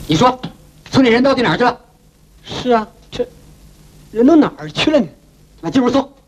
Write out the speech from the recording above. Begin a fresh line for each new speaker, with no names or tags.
你说，村里人到底哪儿去了？
是啊，这人都哪儿去了呢？
那进屋搜。